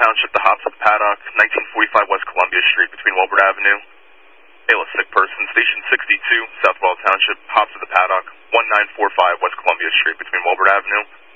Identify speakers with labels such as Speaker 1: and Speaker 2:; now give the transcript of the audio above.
Speaker 1: Township, the hops at the paddock, 1945 West Columbia Street between Wilbert Avenue. Hail a sick person, Station 62, South Weld Township, hops at the paddock, 1945 West Columbia Street between Wilbert Avenue.